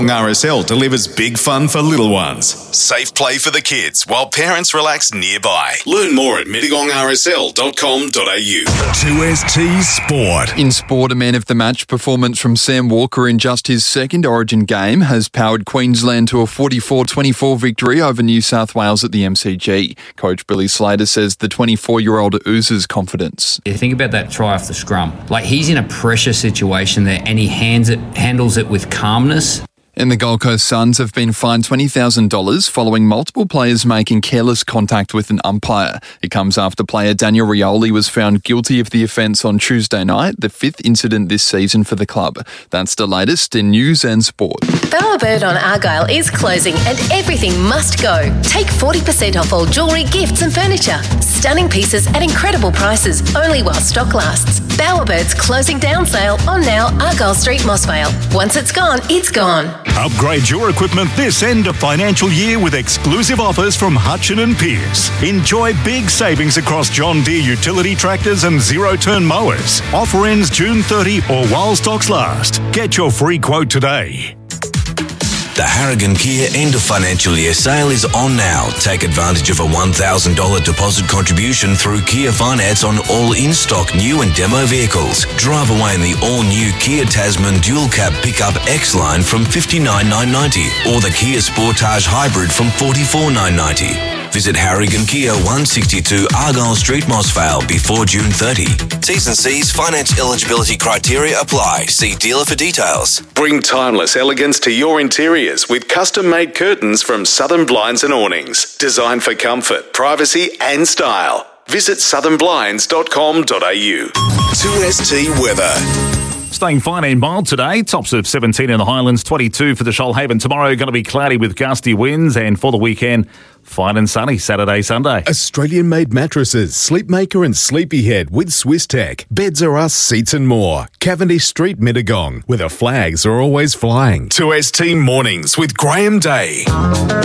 RSL delivers big fun for little ones. Safe play for the kids while parents relax nearby. Learn more at mittagongrsl.com.au. 2ST Sport. In sport, a man of the match performance from Sam Walker in just his second Origin game has powered Queensland to a 44-24 victory over New South Wales at the MCG. Coach Billy Slater says the 24-year-old oozes confidence. You think about that try off the scrum. Like, he's in a pressure situation there and he handles it with calmness. And the Gold Coast Suns have been fined $20,000 following multiple players making careless contact with an umpire. It comes after player Daniel Rioli was found guilty of the offence on Tuesday night, the fifth incident this season for the club. That's the latest in news and sport. Bowerbird on Argyle is closing and everything must go. Take 40% off all jewellery, gifts and furniture. Stunning pieces at incredible prices, only while stock lasts. Bowerbird's closing down sale on now Argyle Street, Mossvale. Once it's gone, it's gone. Upgrade your equipment this end of financial year with exclusive offers from Hutchin and Pearce. Enjoy big savings across John Deere utility tractors and zero-turn mowers. Offer ends June 30 or while stocks last. Get your free quote today. The Harrigan Kia end of financial year sale is on now. Take advantage of a $1,000 deposit contribution through Kia Finance on all in-stock new and demo vehicles. Drive away in the all-new Kia Tasman dual cab pickup X-Line from $59,990 or the Kia Sportage Hybrid from $44,990. Visit Harrigan Kia 162 Argyle Street, Mossvale before June 30. T's and C's finance eligibility criteria apply. See dealer for details. Bring timeless elegance to your interiors with custom-made curtains from Southern Blinds and Awnings. Designed for comfort, privacy and style. Visit southernblinds.com.au. 2ST weather. Staying fine and mild today. Tops of 17 in the Highlands, 22 for the Shoalhaven. Tomorrow going to be cloudy with gusty winds, and for the weekend, fine and sunny Saturday, Sunday. Australian-made mattresses, Sleepmaker and Sleepyhead with Swiss Tech. Beds are us, seats and more. Cavendish Street, Mittagong, where the flags are always flying. 2ST Mornings with Graham Day.